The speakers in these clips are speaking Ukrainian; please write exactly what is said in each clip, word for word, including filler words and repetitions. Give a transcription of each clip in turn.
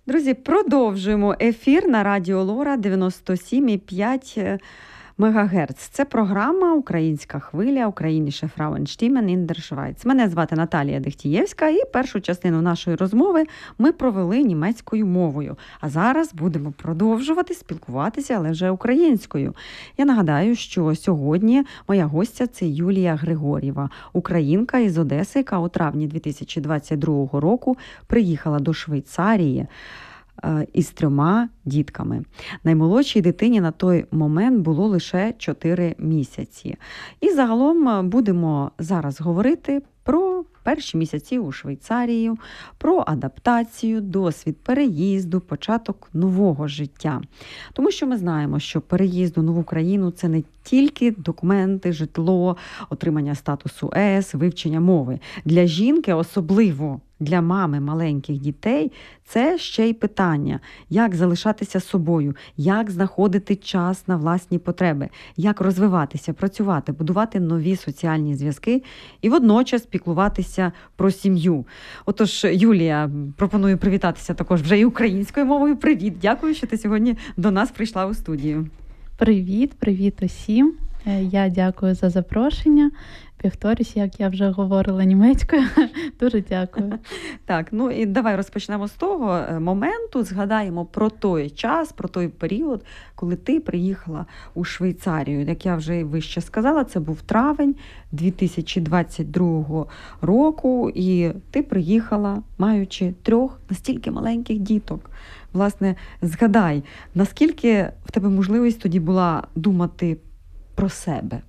Друзі, продовжуємо ефір на Радіо Лора дев'яносто сім і п'ять мегагерц. Це програма «Українська хвиля», «Українісche Frauenstimmen in der Schweiz». Мене звати Наталія Дехтієвська, і першу частину нашої розмови ми провели німецькою мовою. А зараз будемо продовжувати спілкуватися, але вже українською. Я нагадаю, що сьогодні моя гостя – це Юлія Григорєва, українка із Одеси, яка у травні дві тисячі двадцять другого року приїхала до Швейцарії із трьома дітками. Наймолодшій дитині на той момент було лише чотири місяці. І загалом будемо зараз говорити про перші місяці у Швейцарії, про адаптацію, досвід переїзду, початок нового життя. Тому що ми знаємо, що переїзд у нову країну – це не тільки документи, житло, отримання статусу ЕС, вивчення мови. Для жінки, особливо для мами маленьких дітей, це ще й питання, як залишатися собою, як знаходити час на власні потреби, як розвиватися, працювати, будувати нові соціальні зв'язки і водночас піклуватися про сім'ю. Отож, Юлія, пропоную привітатися також вже і українською мовою. Привіт, дякую, що ти сьогодні до нас прийшла у студію. Привіт, привіт усім. Я дякую за запрошення. Повторюсь, як я вже говорила німецькою. Дуже дякую. Так, ну і давай розпочнемо з того моменту, згадаємо про той час, про той період, коли ти приїхала у Швейцарію. Як я вже вище сказала, це був травень дві тисячі двадцять другого року, і ти приїхала, маючи трьох настільки маленьких діток. Власне, згадай, наскільки в тебе можливість тоді була думати про себе?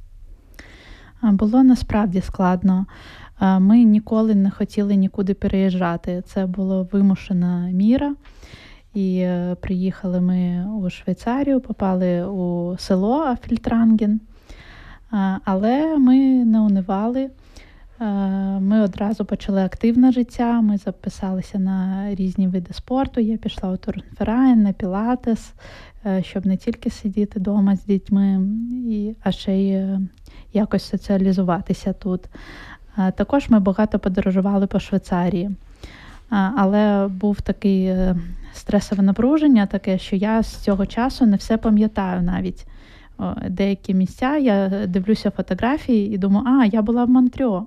Було насправді складно. Ми ніколи не хотіли нікуди переїжджати. Це була вимушена міра. І приїхали ми у Швейцарію, попали у село Афільтранген. Але ми не унивали. Ми одразу почали активне життя, ми записалися на різні види спорту. Я пішла у Турнферайн, на пілатес, щоб не тільки сидіти вдома з дітьми, а ще й якось соціалізуватися тут. Також ми багато подорожували по Швейцарії. Але був такий стресове напруження, таке, що я з цього часу не все пам'ятаю навіть. Деякі місця, я дивлюся фотографії і думаю, а, я була в Монтрьо.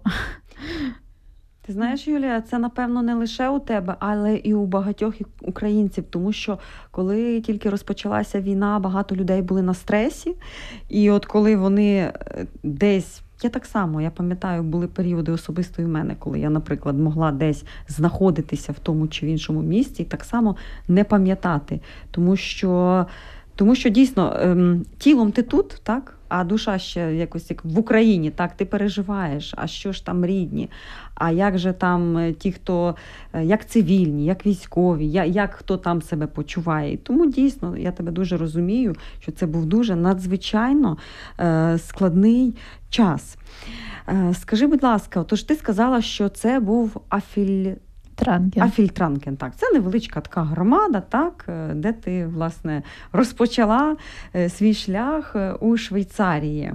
Ти знаєш, Юлія, це, напевно, не лише у тебе, але і у багатьох українців, тому що коли тільки розпочалася війна, багато людей були на стресі, і от коли вони десь, я так само, я пам'ятаю, були періоди особисто і в мене, коли я, наприклад, могла десь знаходитися в тому чи в іншому місці, і так само не пам'ятати, тому що Тому що дійсно тілом ти тут, так, а душа ще якось як в Україні, так, ти переживаєш, а що ж там рідні, а як же там ті, хто, як цивільні, як військові, як хто там себе почуває. І тому дійсно, я тебе дуже розумію, що це був дуже надзвичайно складний час. Скажи, будь ласка, отож ти сказала, що це був афіль... Транген. Афільтранген, так. Це невеличка така громада, так, де ти, власне, розпочала свій шлях у Швейцарії.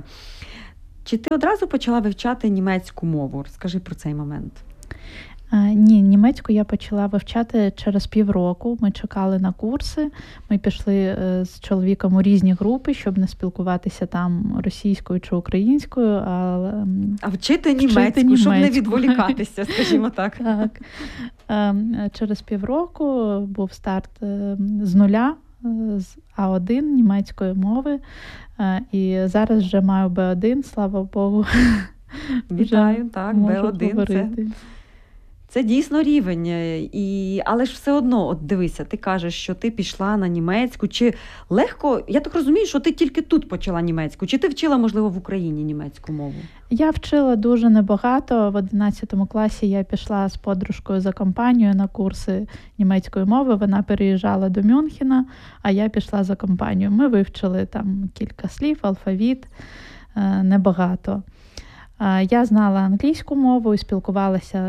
Чи ти одразу почала вивчати німецьку мову? Розкажи про цей момент. А, ні, німецьку я почала вивчати через півроку. Ми чекали на курси. Ми пішли з чоловіком у різні групи, щоб не спілкуватися там російською чи українською, а, а вчити німецьку, вчити німецьку, щоб не відволікатися, скажімо так. Так. А, через півроку був старт з нуля, з А один німецької мови. А, і зараз вже маю Б один, слава Богу. Вітаю, так, Б один. Це... Це дійсно рівень, і... але ж все одно, от дивися, ти кажеш, що ти пішла на німецьку, чи легко, я так розумію, що ти тільки тут почала німецьку, чи ти вчила, можливо, в Україні німецьку мову? Я вчила дуже небагато, в одинадцятому класі я пішла з подружкою за компанією на курси німецької мови, вона переїжджала до Мюнхена, а я пішла за компанією. Ми вивчили там кілька слів, алфавіт, небагато. Я знала англійську мову і спілкувалася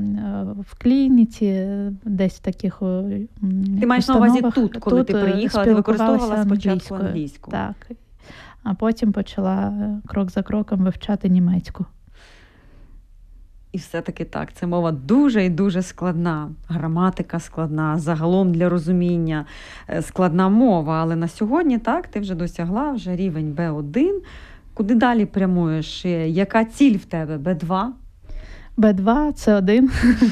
в клініці, десь в таких установах. Ти маєш на увазі тут, коли тут ти приїхала, ти використовувала спочатку англійську? Так. А потім почала крок за кроком вивчати німецьку. І І все-таки так, це мова дуже і дуже складна. Граматика складна, загалом для розуміння складна мова. Але на сьогодні так, ти вже досягла вже рівень Бе один. Куди далі прямуєш? Яка ціль в тебе? Бе два? Бе два, Це один.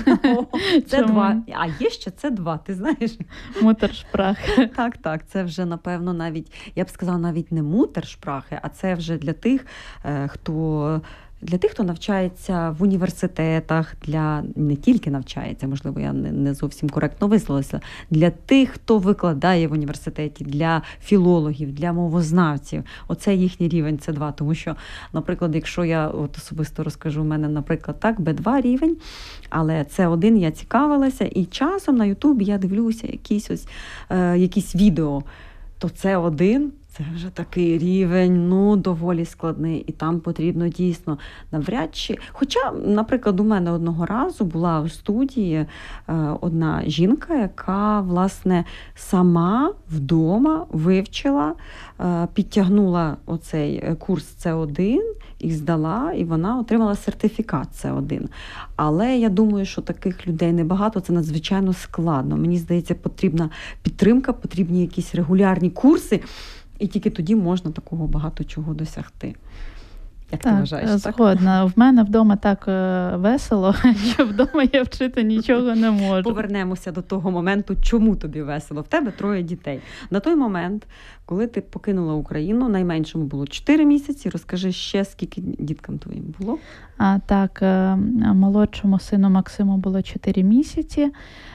Це два. А є ще це два, ти знаєш? Мутершпрахи. Так, так. Це вже, напевно, навіть, я б сказала, навіть не мутершпрахи, а це вже для тих, хто... Для тих, хто навчається в університетах, для не тільки навчається, можливо, я не, не зовсім коректно висловилася, для тих, хто викладає в університеті, для філологів, для мовознавців. Оце їхній рівень Це два. Тому що, наприклад, якщо я от особисто розкажу, у мене, наприклад, так, Бе два рівень, але Це один я цікавилася, і часом на Ютубі я дивлюся якісь ось е, якісь відео, то Це один. Це вже такий рівень, ну, доволі складний, і там потрібно дійсно навряд чи... Хоча, наприклад, у мене одного разу була у студії е, одна жінка, яка, власне, сама вдома вивчила, е, підтягнула оцей курс Це один і здала, і вона отримала сертифікат Це один. Але я думаю, що таких людей небагато, це надзвичайно складно. Мені здається, потрібна підтримка, потрібні якісь регулярні курси, і тільки тоді можна такого багато чого досягти. Як так, ти вважаєш? Згодна. Так? В мене вдома так весело, що вдома я вчити нічого не можу. Повернемося до того моменту, чому тобі весело. В тебе троє дітей. На той момент, коли ти покинула Україну, найменшому було чотири місяці. Розкажи ще, скільки діткам твоїм було? А, так, молодшому сину Максиму було чотири місяці.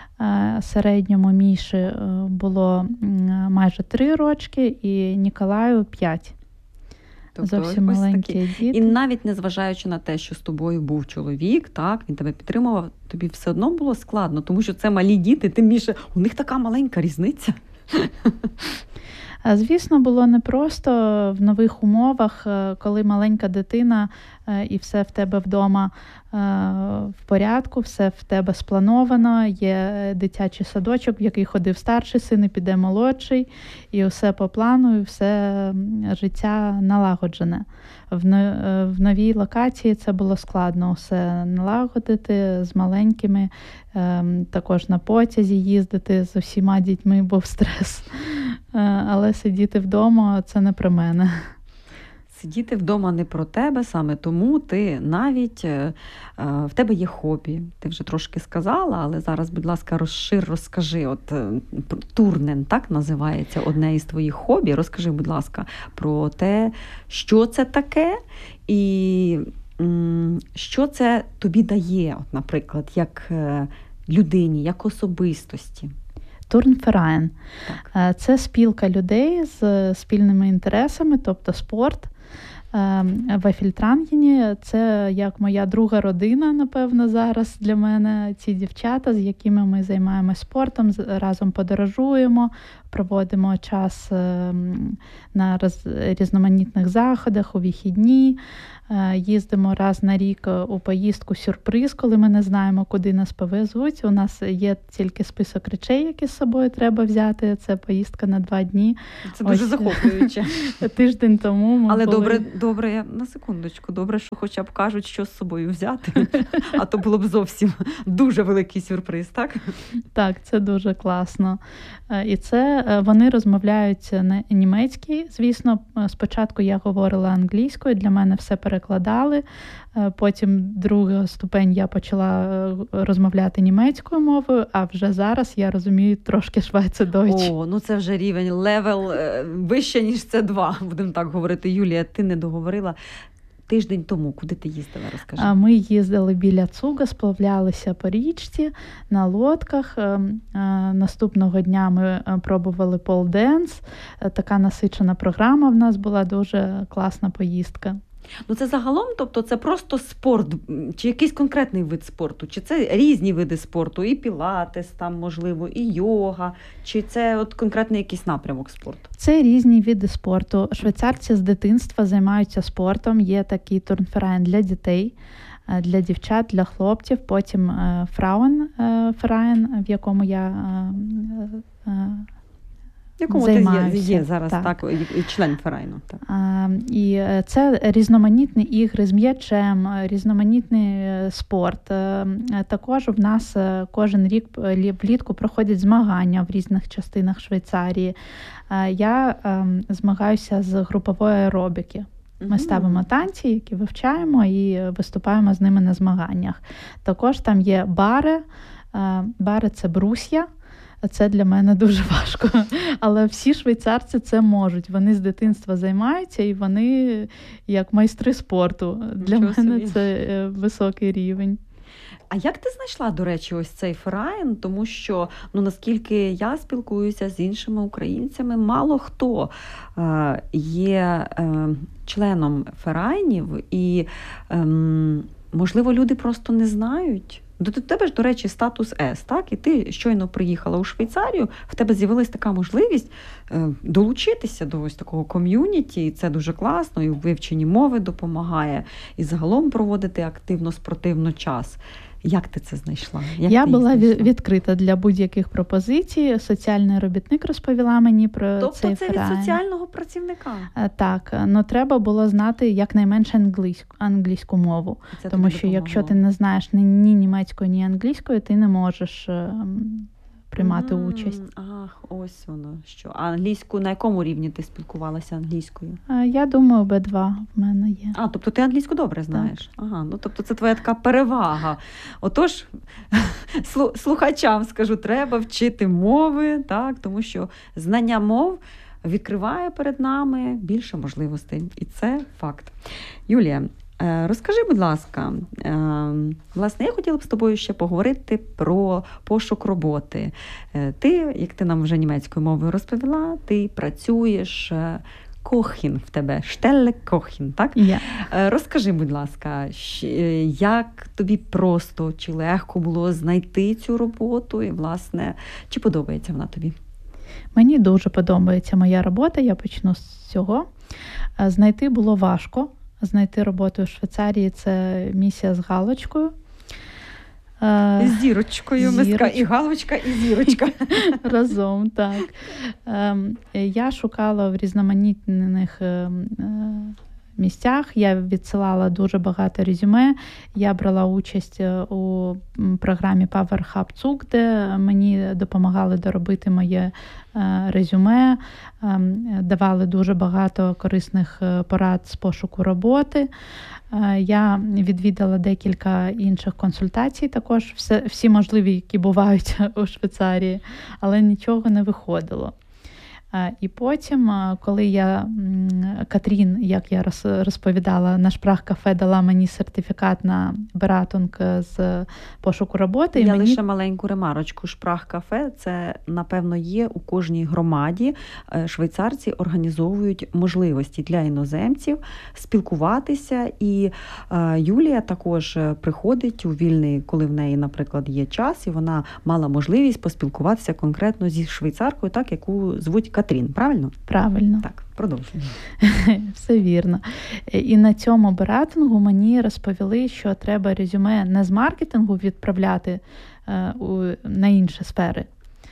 Середньому Міші було майже три рочки і Ніколаю п'ять. Тобто, зовсім маленькі діти. І навіть незважаючи на те, що з тобою був чоловік, так, він тебе підтримував, тобі все одно було складно, тому що це малі діти, тим більше у них така маленька різниця. Звісно, було непросто в нових умовах, коли маленька дитина і все в тебе вдома в порядку, все в тебе сплановано, є дитячий садочок, в який ходив старший син, і піде молодший, і все по плану, і все життя налагоджене. В новій локації це було складно все налагодити з маленькими, також на потязі їздити з усіма дітьми, був стрес. Але сидіти вдома – це не про мене. Сидіти вдома не про тебе, саме тому ти навіть, е, в тебе є хобі. Ти вже трошки сказала, але зараз, будь ласка, розшир, розкажи. От е, турнен, так називається одне із твоїх хобі. Розкажи, будь ласка, про те, що це таке і м, що це тобі дає, от, наприклад, як е, людині, як особистості. Турнферайн. Так. Це спілка людей з спільними інтересами, тобто спорт. В Ефільтрангені це як моя друга родина, напевно, зараз для мене. Ці дівчата, з якими ми займаємося спортом, разом подорожуємо, проводимо час на різноманітних заходах, у вихідні. Їздимо раз на рік у поїздку сюрприз, коли ми не знаємо, куди нас повезуть. У нас є тільки список речей, які з собою треба взяти. Це поїздка на два дні. Це дуже Ось, захоплююче. Тиждень тому ми Але були... добре, добре, на секундочку, добре, що хоча б кажуть, що з собою взяти, а то було б зовсім дуже великий сюрприз, так? Так, це дуже класно. І це вони розмовляють на німецькій. Звісно, спочатку я говорила англійською, для мене все перекладали. Потім друга ступень я почала розмовляти німецькою мовою, а вже зараз я розумію трошки швейцердойч. О, ну це вже рівень, левел вище, ніж це два, будемо так говорити. Юлія, ти не договорила. Тиждень тому, куди ти їздила, розкажи. Ми їздили біля Цуга, сплавлялися по річці на лодках. Наступного дня ми пробували полденс. Така насичена програма в нас була, дуже класна поїздка. Ну це загалом, тобто це просто спорт, чи якийсь конкретний вид спорту, чи це різні види спорту, і пілатес там, можливо, і йога, чи це от конкретний якийсь напрямок спорту? Це різні види спорту. Швейцарці з дитинства займаються спортом, є такий турнферайн для дітей, для дівчат, для хлопців, потім фрауенферайн, в якому я В якому займаюся. ти є, є зараз так. так, і член Ферайну. Так. А, і це різноманітні ігри з м'ячем, різноманітний спорт. Також в нас кожен рік влітку проходять змагання в різних частинах Швейцарії. Я змагаюся з групової аеробіки. Ми ставимо танці, які вивчаємо і виступаємо з ними на змаганнях. Також там є бари. Бари – це брусья. Це для мене дуже важко. Але всі швейцарці це можуть. Вони з дитинства займаються і вони як майстри спорту. Для Нічого мене собі. це високий рівень. А як ти знайшла, до речі, ось цей Ферайн? Тому що, ну, наскільки я спілкуюся з іншими українцями, мало хто е, є е, членом Ферайнів і, е, можливо, люди просто не знають. До тебе ж, до речі, статус С, так? І ти щойно приїхала у Швейцарію, в тебе з'явилась така можливість е, долучитися до ось такого ком'юніті, і це дуже класно, і в вивченні мови допомагає, і загалом проводити активно спортивно час. Як ти це знайшла? Як Я ти була знайшла? відкрита для будь-яких пропозицій. Соціальний робітник розповіла мені про тобто цей це Ферайн. від соціального працівника? Так, але треба було знати якнайменше англійську, англійську мову. Це Тому тобі що допомогло? якщо ти не знаєш ні, ні німецької, ні англійської, ти не можеш приймати Mm, участь. Ах, ось воно що. А англійську, на якому рівні ти спілкувалася англійською? Я думаю, Б два в мене є. А, тобто ти англійську добре знаєш? Так. Ага, ну тобто це твоя така перевага. Отож, слухачам скажу, треба вчити мови, так, тому що знання мов відкриває перед нами більше можливостей. І це факт. Юлія, розкажи, будь ласка, власне, я хотіла б з тобою ще поговорити про пошук роботи. Ти, як ти нам вже німецькою мовою розповіла, ти працюєш, Кохін в тебе, Штелле Кохін, так? Yeah. Розкажи, будь ласка, як тобі просто чи легко було знайти цю роботу і, власне, чи подобається вона тобі? Мені дуже подобається моя робота, я почну з цього. Знайти було важко. Знайти роботу у Швейцарії – це місія з галочкою. З зірочкою. Зірочка. І галочка, і зірочка. Разом, так. Я шукала в різноманітних місцях, я відсилала дуже багато резюме, я брала участь у програмі Power Hub Zug, де мені допомагали доробити моє резюме, давали дуже багато корисних порад з пошуку роботи. Я відвідала декілька інших консультацій, також все, всі можливі, які бувають у Швейцарії, але нічого не виходило. І потім, коли я, Катрін, як я розповідала, на Шпрах-кафе дала мені сертифікат на бератунг з пошуку роботи. Я і мені... лише маленьку ремарочку. Шпрах-кафе – це, напевно, є у кожній громаді. Швейцарці організовують можливості для іноземців спілкуватися. І Юлія також приходить у вільний, коли в неї, наприклад, є час, і вона мала можливість поспілкуватися конкретно зі швейцаркою, так, яку звуть Катрін, правильно? Правильно. Так, продовжуємо. Все вірно. І на цьому бератингу мені розповіли, що треба резюме не з маркетингу відправляти е, у, на інші сфери,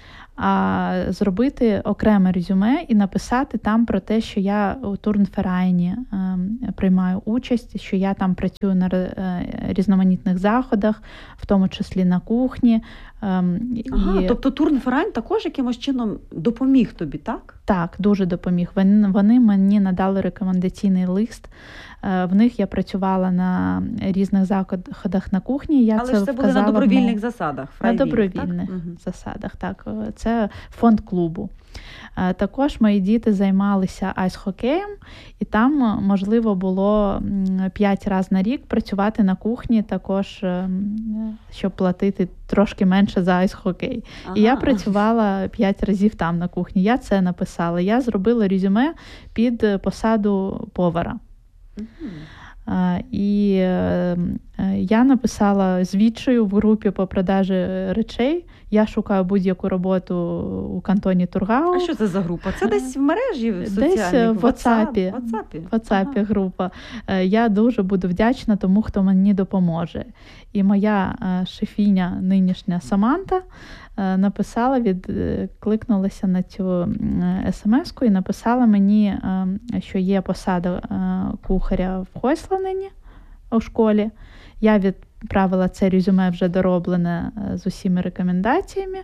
а зробити окреме резюме і написати там про те, що я у Турнферайні е, приймаю участь, що я там працюю на е, різноманітних заходах, в тому числі на кухні. Е, ага, і... тобто Турнферайн також якимось чином допоміг тобі, так? Так, дуже допоміг. Вони, вони мені надали рекомендаційний лист. В них я працювала на різних заходах на кухні. Я Але це ж це були на добровільних мов... засадах. На добровільних так? засадах, так. Це фонд клубу. Також мої діти займалися айс-хокеєм, і там можливо було п'ять разів на рік працювати на кухні, також, щоб платити трошки менше за айс-хокей. Ага. І я працювала п'ять разів там на кухні. Я це написала. Я зробила резюме під посаду повара. Uh-huh. І Я написала звідчаю в групі по продажі речей. Я шукаю будь-яку роботу у кантоні Тургау. А що це за група? Це десь в мережі соціальній? Десь в WhatsApp. WhatsApp. В WhatsApp Ага. група. Я дуже буду вдячна тому, хто мені допоможе. І моя шефіня нинішня Саманта написала, відкликнулася на цю смс-ку і написала мені, що є посада кухаря в Хойсланині у школі. Я відправила це резюме вже дороблене з усіма рекомендаціями,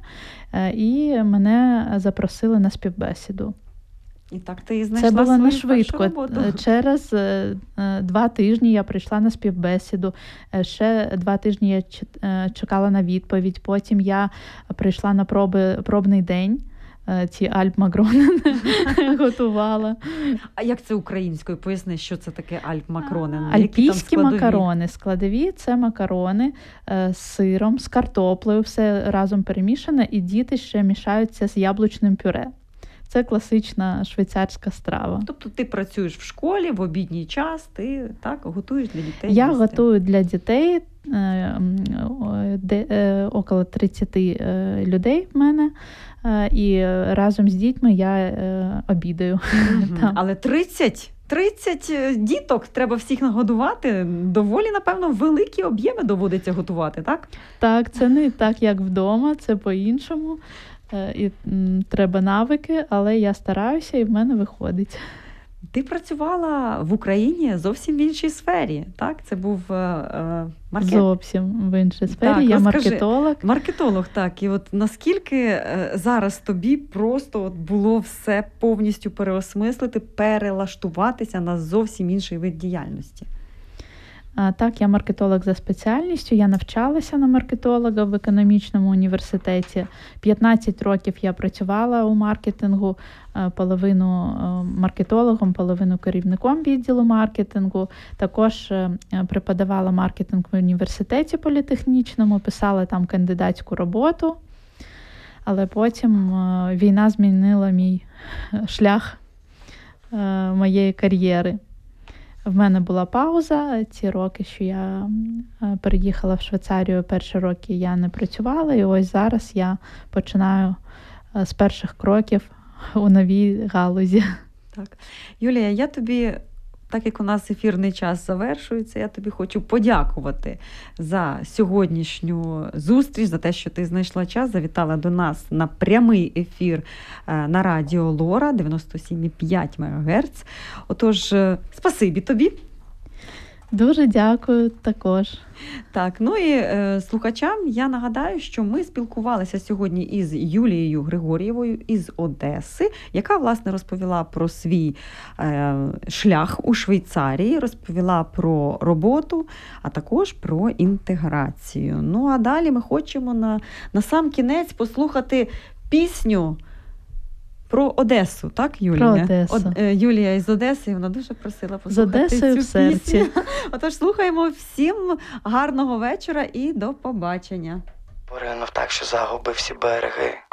і мене запросили на співбесіду. І так ти і знайшла Це було не свою першу швидко. роботу. Через е, два тижні я прийшла на співбесіду, е, ще два тижні я ч, е, чекала на відповідь, потім я прийшла на проби, пробний день, е, ці альп-макрони готувала. А як це українською? Поясни, що це таке альп-макрони? Альпійські макарони. Складові – це макарони е, з сиром, з картоплею, все разом перемішане, і діти ще мішаються з яблучним пюре. Це класична швейцарська страва. Тобто ти працюєш в школі, в обідній час, ти так готуєш для дітей? Я їсти? готую для дітей, е, де, е, около тридцять е, людей в мене, е, і разом з дітьми я е, обідаю. Mm-hmm. Але тридцять? тридцять діток треба всіх нагодувати. Доволі, напевно, великі об'єми доводиться готувати, так? Так, це не так, як вдома, це по-іншому. І м, треба навики, але я стараюся і в мене виходить. Ти працювала в Україні зовсім в іншій сфері, так? Це був е, маркет... Зовсім в іншій сфері. Так, я розкажи. маркетолог. Маркетолог, так. І от наскільки е, зараз тобі просто от було все повністю переосмислити, перелаштуватися на зовсім інший вид діяльності? А, так, я маркетолог за спеціальністю, я навчалася на маркетолога в економічному університеті. п'ятнадцять років я працювала у маркетингу, половину маркетологом, половину керівником відділу маркетингу. Також преподавала маркетинг в університеті політехнічному, писала там кандидатську роботу. Але потім війна змінила мій шлях моєї кар'єри. В мене була пауза, ці роки, що я переїхала в Швейцарію, перші роки я не працювала, і ось зараз я починаю з перших кроків у новій галузі. Так. Юлія, я тобі, так як у нас ефірний час завершується, я тобі хочу подякувати за сьогоднішню зустріч, за те, що ти знайшла час, завітала до нас на прямий ефір на радіо Лора дев'яносто сім і п'ять мегагерц. Отож, спасибі тобі. Дуже дякую також. Так, ну і е, слухачам я нагадаю, що ми спілкувалися сьогодні із Юлією Григор'євою із Одеси, яка, власне, розповіла про свій е, шлях у Швейцарії, розповіла про роботу, а також про інтеграцію. Ну, а далі ми хочемо на, на сам кінець послухати пісню про Одесу, так, Юлія? Про Одесу. Од, е, Юлія із Одеси, вона дуже просила послухати з Одесою цю в серці. пісню. Отож, слухаємо. Всім гарного вечора і до побачення. Поринув так, що загубив всі береги.